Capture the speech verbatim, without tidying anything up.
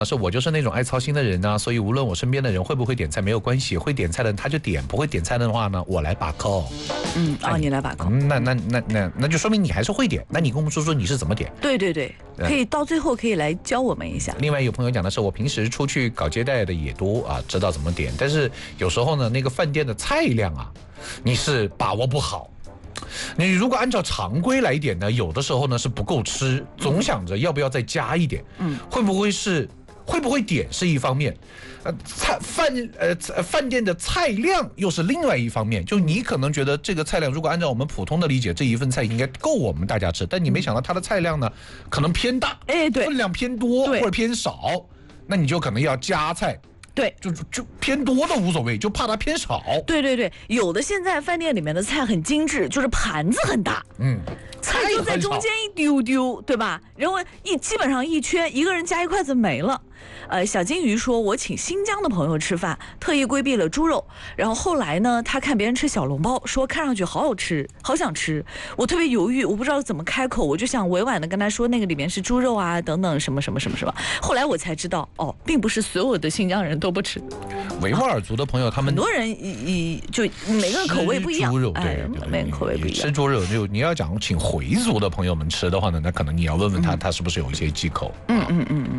是我就是那种爱操心的人呢、啊，所以无论我身边的人会不会点菜没有关系，会点菜的人他就点，不会点菜的话呢，我来把扣。 嗯啊，你来把扣。 嗯、那那那那那就说明你还是会点。那你跟我们说说你是怎么点？ 对对对，可以到最后可以来教我们一下。 另外有朋友讲的是，我平时出去搞接待的也多啊，知道怎么点，但是有时候呢，那个饭店的菜量啊，你是把握不好。你如果按照常规来点呢，有的时候呢是不够吃，总想着要不要再加一点，嗯，会不会是？会不会点是一方面，呃，菜饭呃饭店的菜量又是另外一方面。就你可能觉得这个菜量，如果按照我们普通的理解，这一份菜应该够我们大家吃，但你没想到它的菜量呢，可能偏大， 哎，对， 分量偏多或者偏少，那你就可能要加菜。 对， 就就偏多的无所谓，就怕它偏少。 对对对，有的现在饭店里面的菜很精致，就是盘子很大，嗯，菜就在中间一丢丢，对吧？然后一基本上一圈，一个人夹一筷子没了。呃，小金鱼说，我请新疆的朋友吃饭，特意规避了猪肉。然后后来呢，他看别人吃小笼包，说看上去好好吃，好想吃。我特别犹豫，我不知道怎么开口，我就想委婉的跟他说，那个里面是猪肉啊，等等什么什么什么什么。后来我才知道，哦，并不是所有的新疆人都不吃。 维吾尔族的朋友，他们很多人以就每个人口味不一样， 猪肉对， 哎，每个人口味不一样。 吃猪肉就你要讲请回族的朋友们吃的话呢，那可能你要问问他，他是不是有一些忌口。 嗯嗯嗯嗯。